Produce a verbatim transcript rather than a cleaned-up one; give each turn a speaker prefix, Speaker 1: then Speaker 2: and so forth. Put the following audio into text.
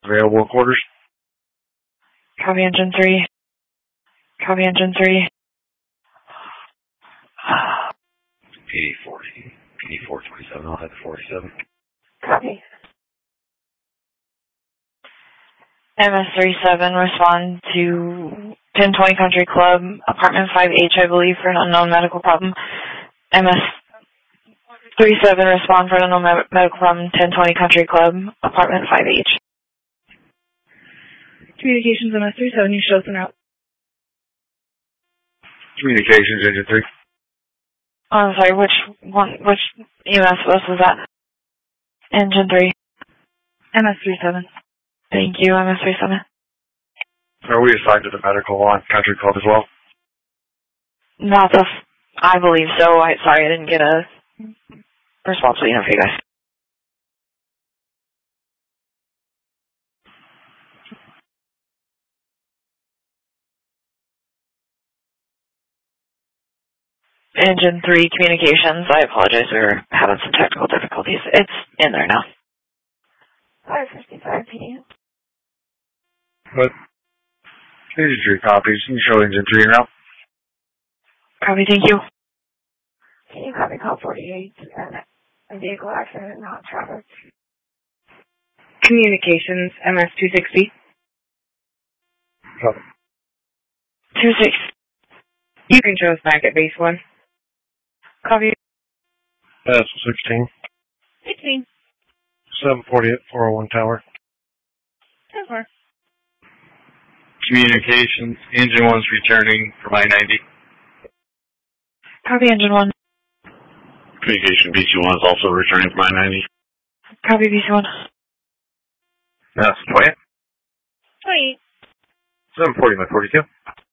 Speaker 1: Available quarters.
Speaker 2: Copy engine three. Copy engine three.
Speaker 1: P D forty. P D four twenty-seven. I'll head to forty-seven.
Speaker 2: Copy. M S thirty-seven, respond to ten twenty Country Club, apartment five H, I believe, for an unknown medical problem. M S thirty-seven, respond for an unknown med- medical problem, ten twenty Country Club, apartment five H.
Speaker 3: Communications M S thirty-seven, you show us an out.
Speaker 1: Communications engine three.
Speaker 2: Oh, I'm sorry, which one, which E M S bus was that? Engine three.
Speaker 3: M S thirty-seven.
Speaker 2: Thank you, M S thirty-seven.
Speaker 1: Are we assigned to the medical on Country Club as well?
Speaker 2: Not the, f- I believe so. I, sorry, I didn't get a response email for you guys. Engine three communications. I apologize. We were having some technical difficulties. It's in there now. five fifty-five P M.
Speaker 1: But engine three copies. You can show engine three now.
Speaker 2: Copy, thank you.
Speaker 4: Can you copy call forty-eight and a vehicle accident, not traffic?
Speaker 3: Communications M S two sixty.
Speaker 1: Copy.
Speaker 2: two six.
Speaker 3: You can show us back at base one.
Speaker 2: Copy.
Speaker 1: S sixteen.
Speaker 3: sixteen.
Speaker 1: seven forty-eight, four oh one Tower.
Speaker 3: ten four.
Speaker 1: Communications. Engine one's returning from I ninety.
Speaker 2: Copy, engine one.
Speaker 1: Communication B C one is also returning from I ninety.
Speaker 2: Copy, B C one.
Speaker 1: That's twenty.
Speaker 3: twenty-eight.
Speaker 1: seven forty by forty-two.